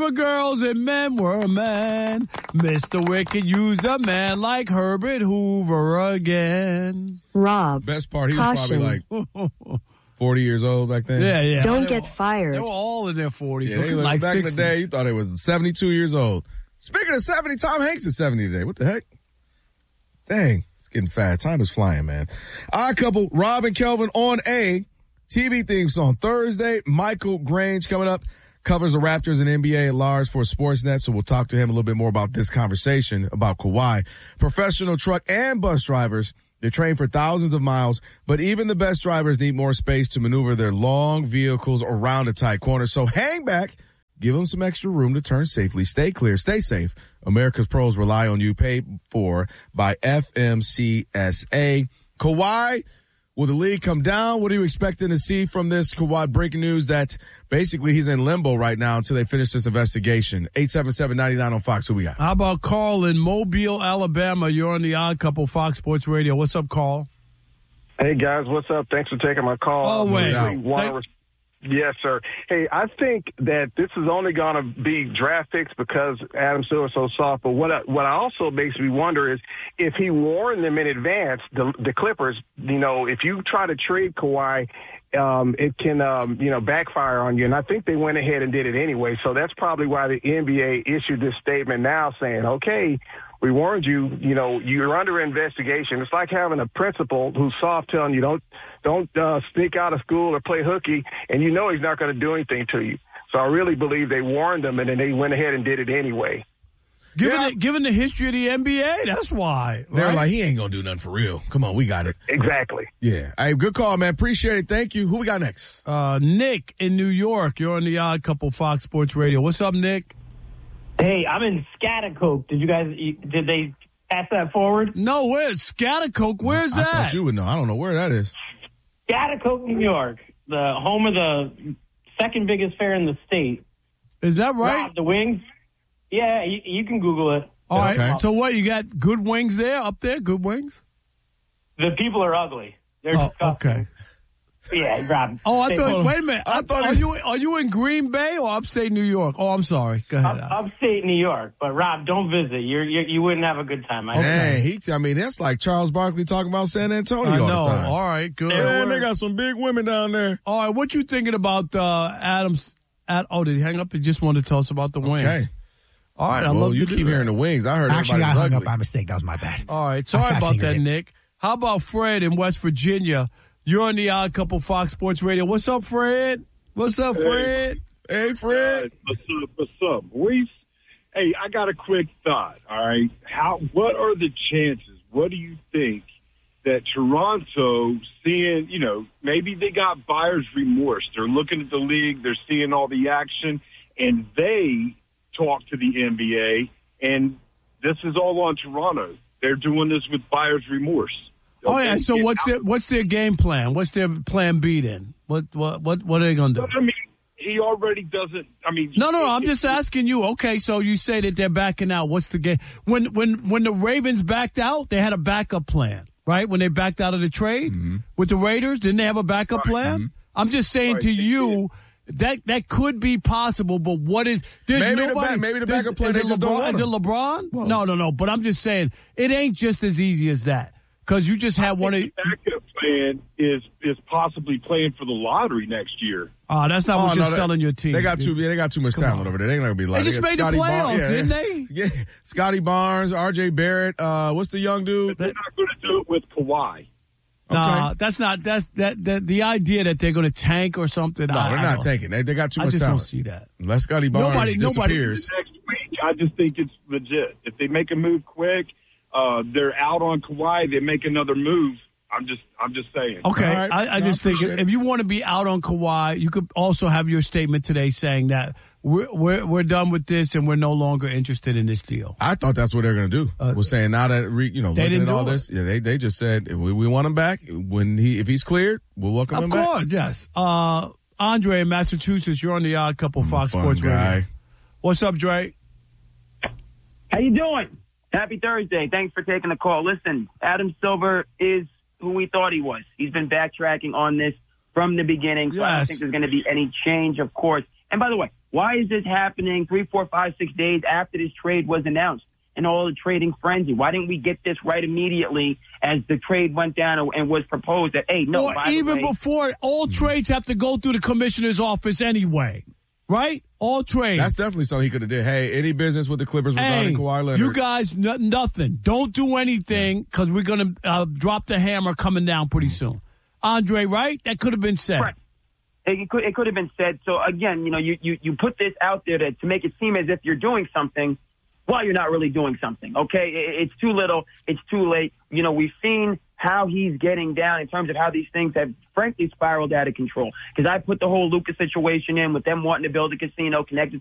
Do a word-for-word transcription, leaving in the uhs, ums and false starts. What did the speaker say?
were girls and men were men. Mister Wicked used a man like Herbert Hoover again. Rob. Best part, he was caution. probably like forty years old back then. Yeah, yeah. Don't They get were- fired. They were all in their forties. Yeah, they looking looked- like back sixties. in the day, you thought it was seventy-two years old. Speaking of seventy, Tom Hanks is seventy today. What the heck? Dang, it's getting fast. Time is flying, man. Odd couple, Rob and Kelvin on a T V theme song. Thursday, Michael Grange coming up, covers the Raptors and N B A at large for Sportsnet, so we'll talk to him a little bit more about this conversation about Kawhi. Professional truck and bus drivers, they train for thousands of miles, but even the best drivers need more space to maneuver their long vehicles around a tight corner. So hang back, give them some extra room to turn safely. Stay clear, stay safe. America's pros rely on you, paid for by F M C S A. Kawhi, will the league come down? What are you expecting to see from this? Kawhi, breaking news that basically he's in limbo right now until they finish this investigation. eight seven seven, nine nine on Fox. Who we got? How about Carl in Mobile, Alabama? You're on the Odd Couple Fox Sports Radio. What's up, Carl? Hey, guys, what's up? Thanks for taking my call. Always. I really wanna Thank- res- yes, sir. Hey, I think that this is only going to be draft picks because Adam Silver's so soft. But what I, what also makes me wonder is if he warned them in advance, the, the Clippers, you know, if you try to trade Kawhi, um, it can, um, you know, backfire on you. And I think they went ahead and did it anyway. So that's probably why the N B A issued this statement now saying, okay, we warned you, you know, you're under investigation. It's like having a principal who's soft telling you don't don't uh, sneak out of school or play hooky, and you know he's not going to do anything to you. So I really believe they warned them, and then they went ahead and did it anyway. Given, Yeah. the, given the history of the N B A, that's why. They're right? like, he ain't going to do nothing for real. Come on, we got it. Exactly. Yeah. Hey, good call, man. Appreciate it. Thank you. Who we got next? Uh, Nick in New York. You're on the Odd Couple Fox Sports Radio. What's up, Nick? Hey, I'm in Scattercoke. Did you guys, did they pass that forward? No, where? Scattercoke. Where's I that? thought you would know. I don't know where that is. Scattercoke, New York, the home of the second biggest fair in the state. Is that right? Rob, the Wings. Yeah, you, you can Google it. All right. Okay. So what? You got good wings there, up there? Good wings? The people are ugly. They're Oh, disgusting. okay. Yeah, Rob. Oh, I Stay thought. home. Wait a minute. I I thought are it- you are you in Green Bay or upstate New York? Oh, I'm sorry. Go ahead. Up, upstate New York, but Rob, don't visit. You're, you you wouldn't have a good time. I Dang, he, I mean, that's like Charles Barkley talking about San Antonio I all know. the time. All right. Good. Man, they got some big women down there. All right. What you thinking about uh, Adams? At, oh, did he hang up? He just wanted to tell us about the wings. Okay. All right. I Well, love you to do keep that. hearing the wings. I heard Actually, I everybody was hung ugly. up by mistake. That was my bad. All right. Sorry I about that, fat-fingered it. Nick. How about Fred in West Virginia? You're on the Odd Couple Fox Sports Radio. What's up, Fred? What's up, Fred? Hey, Fred. What's up? What's up, boys? Hey, I got a quick thought. All right, how? What are the chances? What do you think that Toronto, seeing, you know, maybe they got buyer's remorse. They're looking at the league. They're seeing all the action, and they talk to the N B A, and this is all on Toronto. They're doing this with buyer's remorse. Oh yeah. Okay? So Get what's out. their what's their game plan? What's their plan B then? What what what what are they gonna do? I mean, he already doesn't. I mean, No, no, I'm just asking you. Okay, so you say that they're backing out. What's the game? When when when the Ravens backed out, they had a backup plan, right? When they backed out of the trade Mm-hmm. with the Raiders, didn't they have a backup plan? I'm just saying Right, to they you. That that could be possible, but what is there's Maybe the nobody, back- maybe the there's- backup plan, is they it just don't LeBron? want Is it him. LeBron? No, no, no. But I'm just saying it ain't just as easy as that because you just had one of. The backup plan is is possibly playing for the lottery next year. Oh, that's not what Oh, you're no, they- selling your team. They got too. Yeah, they got too much talent on. over there. They're not gonna be lying. They just got made the Scotty Bar- playoffs, yeah, didn't they? Yeah, Scotty Barnes, R J Barrett. Uh, what's the young dude? They're not going to do it with Kawhi. Nah, Okay. that's not that's that, that the idea that they're going to tank or something. No, I, they're I not don't- tanking. They they got too I much just talent. don't see that. Unless Scotty Barnes Nobody- nobody- disappears. Next week, I just think it's legit. If they make a move quick, uh, they're out on Kawhi. They make another move. I'm just, I'm just saying. Okay, All right. I, I No, just I think appreciate if it. you want to be out on Kawhi, you could also have your statement today saying that we're we're, we're done with this and we're no longer interested in this deal. I thought that's what they're going to do. Uh, was saying now that re, you know They looking didn't at all do it. this, yeah, they they just said if we, we want him back when he if he's cleared, we'll welcome Of him back. course, yes. Uh, Andre in Massachusetts, you're on the Odd Couple Fox Fun Sports guy. Radio. What's up, Dre? How you doing? Happy Thursday. Thanks for taking the call. Listen, Adam Silver is who we thought he was. He's been backtracking on this from the beginning, so I don't Yes. think there's going to be any change, of course. And by the way, Why is this happening three, four, five, six days after this trade was announced and all the trading frenzy? Why didn't we get this right immediately as the trade went down and was proposed that, hey, no, or by even the way, before, all trades have to go through the commissioner's office anyway, right? All trades. That's definitely something he could have did. Hey, any business with the Clippers regarding hey, Kawhi Leonard? you guys, n- nothing. Don't do anything because we're going to uh, drop the hammer coming down pretty soon. Andre, right? That could have been said. Right. It could, it could have been said. So, again, you know, you, you, you put this out there to, to make it seem as if you're doing something while you're not really doing something, okay? It, it's too little. It's too late. You know, we've seen how he's getting down in terms of how these things have, frankly, spiraled out of control. Because I put the whole Lucas situation in with them wanting to build a casino connected